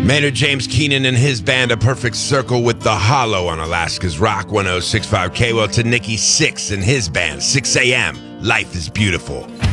Maynard James Keenan and his band A Perfect Circle with The Hollow on Alaska's Rock 106.5 K. Well, to Nikki Sixx and his band 6 a.m. Life is Beautiful.